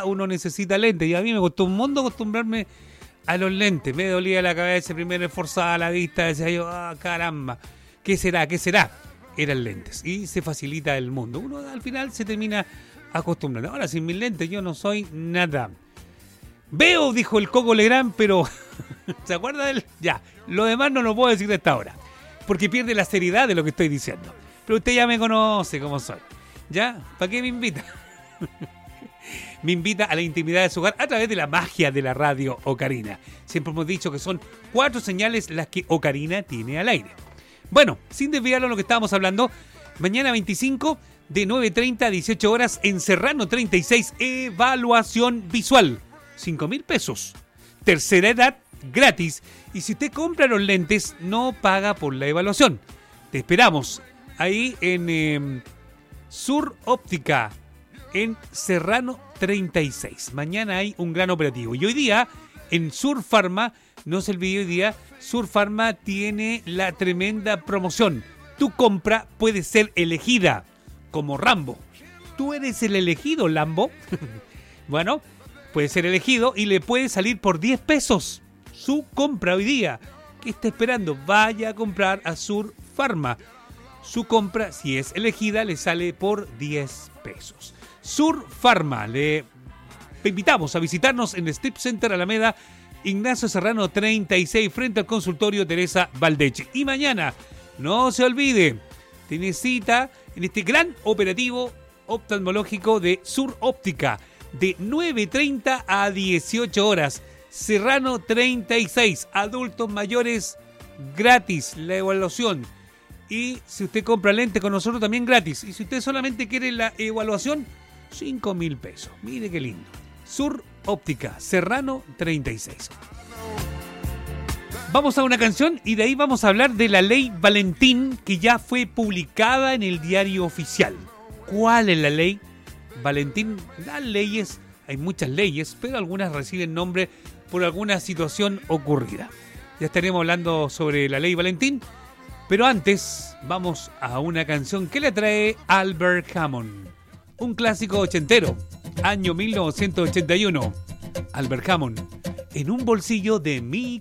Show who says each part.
Speaker 1: uno necesita lentes. Y a mí me costó un mundo acostumbrarme a los lentes. Me dolía la cabeza, primero esforzaba la vista, decía yo, caramba, ¿qué será? ¿Qué será? Eran lentes. Y se facilita el mundo. Uno al final se termina acostumbrando. Ahora, sin mis lentes yo no soy nada. Veo, dijo el Coco Legrand, pero ¿se acuerda de él? Ya, lo demás no lo puedo decir de esta hora, porque pierde la seriedad de lo que estoy diciendo. Pero usted ya me conoce cómo soy. ¿Ya? ¿Para qué me invita? Me invita a la intimidad de su hogar a través de la magia de la radio Ocarina. Siempre hemos dicho que son 4 señales las que Ocarina tiene al aire. Bueno, sin desviarlo a lo que estábamos hablando, mañana 25 de 9:30 a 18 horas en Serrano 36, evaluación visual. 5.000 pesos. Tercera edad, gratis. Y si usted compra los lentes, no paga por la evaluación. Te esperamos ahí en Sur Óptica, en Serrano 36. Mañana hay un gran operativo. Y hoy día, en Sur Pharma, no se olvide hoy día, Sur Pharma tiene la tremenda promoción. Tu compra puede ser elegida como Rambo. ¿Tú eres el elegido, Lambo? Bueno, puede ser elegido y le puede salir por 10 pesos su compra hoy día. ¿Qué está esperando? Vaya a comprar a Sur Pharma. Su compra, si es elegida, le sale por 10 pesos. Sur Pharma. Le invitamos a visitarnos en el Strip Center Alameda Ignacio Serrano 36, frente al consultorio Teresa Valdeche. Y mañana, no se olvide, tiene cita en este gran operativo oftalmológico de Sur Óptica, de 9:30 a 18 horas. Serrano 36, adultos mayores gratis la evaluación. Y si usted compra lente con nosotros también gratis. Y si usted solamente quiere la evaluación, 5.000 pesos. Mire qué lindo. Sur Óptica, Serrano 36. Vamos a una canción y de ahí vamos a hablar de la ley Valentín, que ya fue publicada en el diario oficial. ¿Cuál es la ley Valentín? Las leyes, hay muchas leyes, pero algunas reciben nombre por alguna situación ocurrida. Ya estaremos hablando sobre la ley Valentín, pero antes vamos a una canción que le trae Albert Hammond. Un clásico ochentero, año 1981. Albert Hammond, en un bolsillo de mi